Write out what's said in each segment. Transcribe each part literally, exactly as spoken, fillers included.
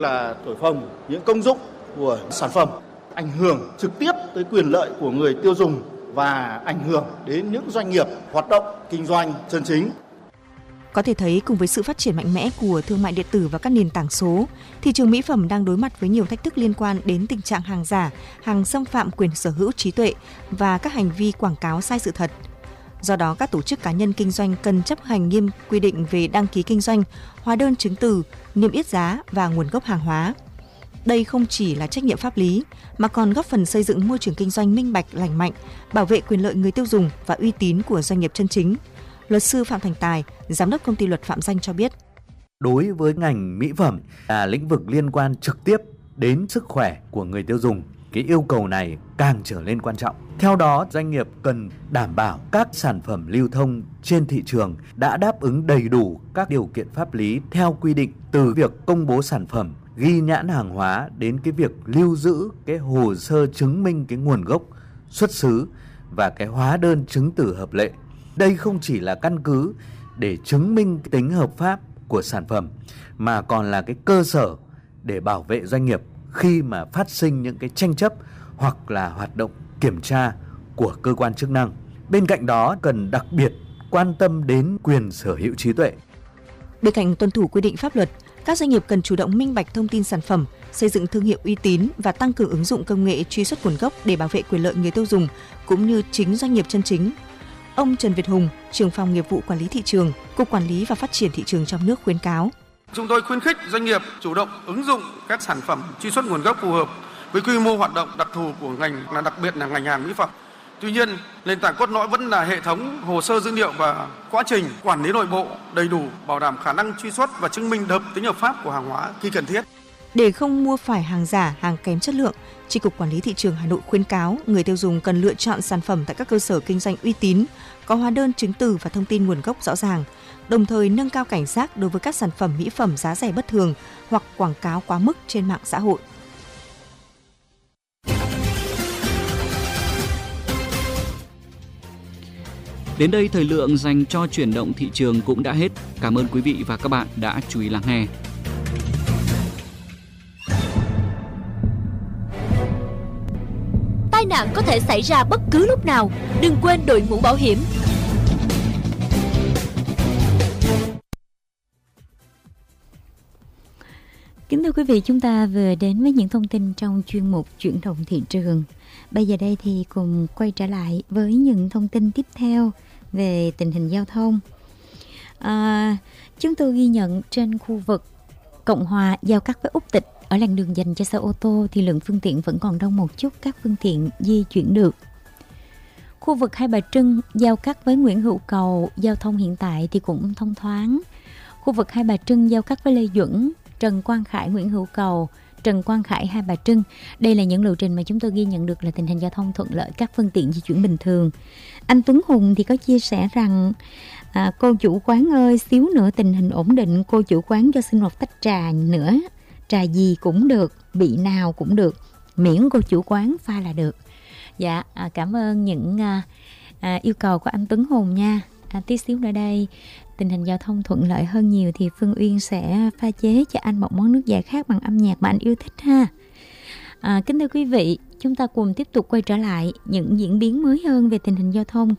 là thổi phồng những công dụng của sản phẩm, ảnh hưởng trực tiếp tới quyền lợi của người tiêu dùng và ảnh hưởng đến những doanh nghiệp hoạt động kinh doanh chân chính. Có thể thấy cùng với sự phát triển mạnh mẽ của thương mại điện tử và các nền tảng số, thị trường mỹ phẩm đang đối mặt với nhiều thách thức liên quan đến tình trạng hàng giả, hàng xâm phạm quyền sở hữu trí tuệ và các hành vi quảng cáo sai sự thật. Do đó, các tổ chức cá nhân kinh doanh cần chấp hành nghiêm quy định về đăng ký kinh doanh, hóa đơn chứng từ, niêm yết giá và nguồn gốc hàng hóa. Đây không chỉ là trách nhiệm pháp lý, mà còn góp phần xây dựng môi trường kinh doanh minh bạch, lành mạnh, bảo vệ quyền lợi người tiêu dùng và uy tín của doanh nghiệp chân chính. Luật sư Phạm Thành Tài, Giám đốc Công ty Luật Phạm Danh cho biết. Đối với ngành mỹ phẩm là lĩnh vực liên quan trực tiếp đến sức khỏe của người tiêu dùng, cái yêu cầu này càng trở nên quan trọng. Theo đó, doanh nghiệp cần đảm bảo các sản phẩm lưu thông trên thị trường đã đáp ứng đầy đủ các điều kiện pháp lý theo quy định, từ việc công bố sản phẩm, ghi nhãn hàng hóa đến cái việc lưu giữ cái hồ sơ chứng minh cái nguồn gốc, xuất xứ và cái hóa đơn chứng từ hợp lệ. Đây không chỉ là căn cứ để chứng minh tính hợp pháp của sản phẩm, mà còn là cái cơ sở để bảo vệ doanh nghiệp khi mà phát sinh những cái tranh chấp hoặc là hoạt động kiểm tra của cơ quan chức năng. Bên cạnh đó, cần đặc biệt quan tâm đến quyền sở hữu trí tuệ. Bên cạnh tuân thủ quy định pháp luật, các doanh nghiệp cần chủ động minh bạch thông tin sản phẩm, xây dựng thương hiệu uy tín và tăng cường ứng dụng công nghệ truy xuất nguồn gốc để bảo vệ quyền lợi người tiêu dùng cũng như chính doanh nghiệp chân chính. Ông Trần Việt Hùng, trưởng phòng nghiệp vụ quản lý thị trường, Cục Quản lý và Phát triển thị trường trong nước khuyến cáo. Chúng tôi khuyến khích doanh nghiệp chủ động ứng dụng các sản phẩm truy xuất nguồn gốc phù hợp với quy mô hoạt động đặc thù của ngành, là đặc biệt là ngành hàng mỹ phẩm. Tuy nhiên, nền tảng cốt lõi vẫn là hệ thống hồ sơ dữ liệu và quá trình quản lý nội bộ đầy đủ, bảo đảm khả năng truy xuất và chứng minh hợp tính hợp pháp của hàng hóa khi cần thiết. Để không mua phải hàng giả, hàng kém chất lượng, Chi cục Quản lý thị trường Hà Nội khuyến cáo người tiêu dùng cần lựa chọn sản phẩm tại các cơ sở kinh doanh uy tín, có hóa đơn chứng từ và thông tin nguồn gốc rõ ràng, đồng thời nâng cao cảnh giác đối với các sản phẩm mỹ phẩm giá rẻ bất thường hoặc quảng cáo quá mức trên mạng xã hội. Đến đây thời lượng dành cho chuyển động thị trường cũng đã hết. Cảm ơn quý vị và các bạn đã chú ý lắng nghe. Tai nạn có thể xảy ra bất cứ lúc nào, đừng quên đội mũ bảo hiểm. Kính thưa quý vị, chúng ta vừa đến với những thông tin trong chuyên mục chuyển động thị trường. Bây giờ đây thì cùng quay trở lại với những thông tin tiếp theo về tình hình giao thông. À, chúng tôi ghi nhận trên khu vực Cộng Hòa giao cắt với Úc Tịch ở làn đường dành cho xe ô tô thì lượng phương tiện vẫn còn đông một chút, các phương tiện di chuyển được. Khu vực Hai Bà Trưng giao cắt với Nguyễn Hữu Cầu, giao thông hiện tại thì cũng thông thoáng. Khu vực Hai Bà Trưng giao cắt với Lê Duẩn, Trần Quang Khải, Nguyễn Hữu Cầu, Trần Quang Khải, Hai Bà Trưng. Đây là những lộ trình mà chúng tôi ghi nhận được là tình hình giao thông thuận lợi, các phương tiện di chuyển bình thường. Anh Tuấn Hùng thì có chia sẻ rằng à, cô chủ quán ơi, xíu nữa tình hình ổn định, cô chủ quán cho xin một tách trà nữa. Trà gì cũng được, vị nào cũng được, miễn cô chủ quán pha là được. Dạ, à, cảm ơn những à, à, yêu cầu của anh Tuấn Hùng nha. À, tí xíu nữa đây tình hình giao thông thuận lợi hơn nhiều thì Phương Uyên sẽ pha chế cho anh một món nước giải khát bằng âm nhạc mà anh yêu thích ha. À, kính thưa quý vị, chúng ta cùng tiếp tục quay trở lại những diễn biến mới hơn về tình hình giao thông.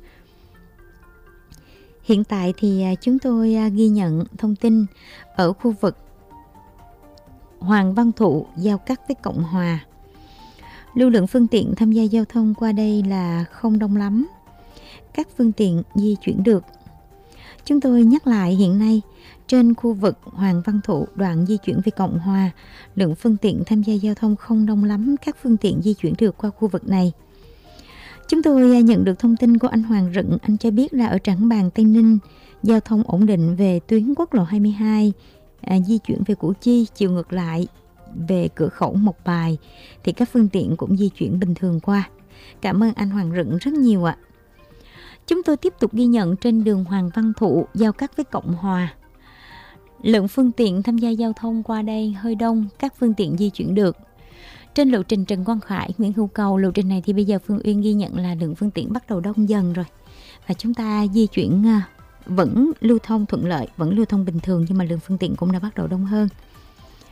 Hiện tại thì chúng tôi ghi nhận thông tin ở khu vực Hoàng Văn Thụ giao cắt với Cộng Hòa. Lưu lượng phương tiện tham gia giao thông qua đây là không đông lắm. Các phương tiện di chuyển được. Chúng tôi nhắc lại hiện nay, trên khu vực Hoàng Văn Thụ đoạn di chuyển về Cộng Hòa, lượng phương tiện tham gia giao thông không đông lắm, các phương tiện di chuyển được qua khu vực này. Chúng tôi nhận được thông tin của anh Hoàng Rựng, anh cho biết là ở Trảng Bàng, Tây Ninh, giao thông ổn định về tuyến quốc lộ hai mươi hai, à, di chuyển về Củ Chi, chiều ngược lại về cửa khẩu Mộc Bài, thì các phương tiện cũng di chuyển bình thường qua. Cảm ơn anh Hoàng Rựng rất nhiều ạ. Chúng tôi tiếp tục ghi nhận trên đường Hoàng Văn Thụ giao cắt với Cộng Hòa. Lượng phương tiện tham gia giao thông qua đây hơi đông, các phương tiện di chuyển được. Trên lộ trình Trần Quang Khải, Nguyễn Hữu Cầu, lộ trình này thì bây giờ Phương Uyên ghi nhận là lượng phương tiện bắt đầu đông dần rồi. Và chúng ta di chuyển vẫn lưu thông thuận lợi, vẫn lưu thông bình thường nhưng mà lượng phương tiện cũng đã bắt đầu đông hơn.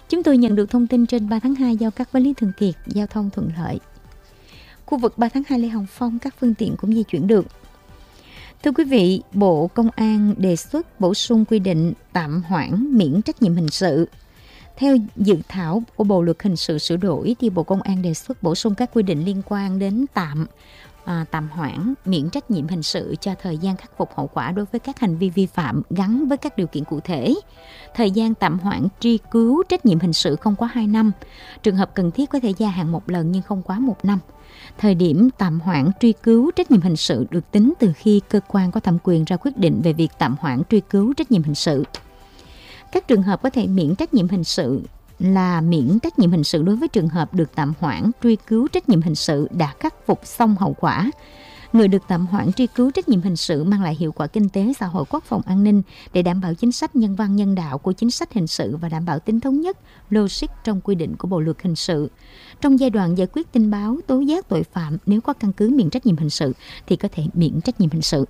Chúng tôi nhận được thông tin trên ba tháng hai giao cắt với Lý Thường Kiệt, giao thông thuận lợi. Khu vực ba tháng hai Lê Hồng Phong các phương tiện cũng di chuyển được. Thưa quý vị, Bộ Công an đề xuất bổ sung quy định tạm hoãn miễn trách nhiệm hình sự. Theo dự thảo của Bộ luật hình sự sửa đổi thì Bộ Công an đề xuất bổ sung các quy định liên quan đến tạm à, tạm hoãn miễn trách nhiệm hình sự cho thời gian khắc phục hậu quả đối với các hành vi vi phạm gắn với các điều kiện cụ thể. Thời gian tạm hoãn truy cứu trách nhiệm hình sự không quá hai năm. Trường hợp cần thiết có thể gia hạn một lần nhưng không quá một năm. Thời điểm tạm hoãn truy cứu trách nhiệm hình sự được tính từ khi cơ quan có thẩm quyền ra quyết định về việc tạm hoãn truy cứu trách nhiệm hình sự. Các trường hợp có thể miễn trách nhiệm hình sự là miễn trách nhiệm hình sự đối với trường hợp được tạm hoãn truy cứu trách nhiệm hình sự đã khắc phục xong hậu quả. Người được tạm hoãn truy cứu trách nhiệm hình sự mang lại hiệu quả kinh tế, xã hội, quốc phòng, an ninh để đảm bảo chính sách nhân văn nhân đạo của chính sách hình sự và đảm bảo tính thống nhất, logic trong quy định của Bộ luật hình sự. Trong giai đoạn giải quyết tin báo, tố giác tội phạm, nếu có căn cứ miễn trách nhiệm hình sự thì có thể miễn trách nhiệm hình sự.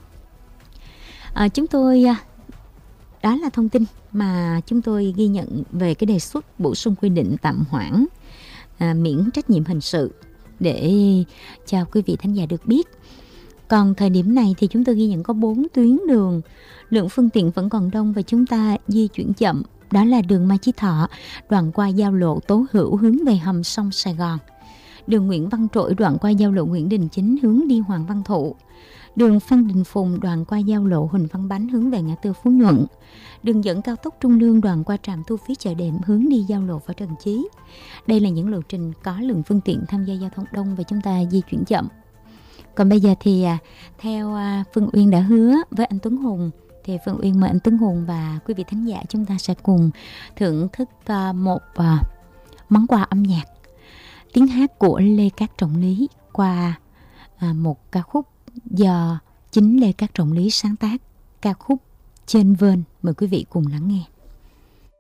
À, chúng tôi đó là thông tin mà chúng tôi ghi nhận về cái đề xuất bổ sung quy định tạm hoãn à, miễn trách nhiệm hình sự để cho quý vị thính giả được biết. Còn thời điểm này thì chúng tôi ghi nhận có bốn tuyến đường, lượng phương tiện vẫn còn đông và chúng ta di chuyển chậm. Đó là đường Mai Chí Thọ, đoạn qua giao lộ Tố Hữu hướng về hầm sông Sài Gòn. Đường Nguyễn Văn Trỗi, đoạn qua giao lộ Nguyễn Đình Chánh hướng đi Hoàng Văn Thụ. Đường Phan Đình Phùng, đoạn qua giao lộ Huỳnh Văn Bánh hướng về ngã tư Phú Nhuận. Đường dẫn cao tốc Trung Lương, đoạn qua trạm thu phí Chợ Đệm hướng đi giao lộ Võ Trần Chí. Đây là những lộ trình có lượng phương tiện tham gia giao thông đông và chúng ta di chuyển chậm. Còn bây giờ thì theo Phương Uyên đã hứa với anh Tuấn Hùng, thì Phương Uyên mời anh Tuấn Hùng và quý vị thính giả chúng ta sẽ cùng thưởng thức một món quà âm nhạc, tiếng hát của Lê Cát Trọng Lý qua một ca khúc do chính Lê Cát Trọng Lý sáng tác, ca khúc Trên Vên. Mời quý vị cùng lắng nghe.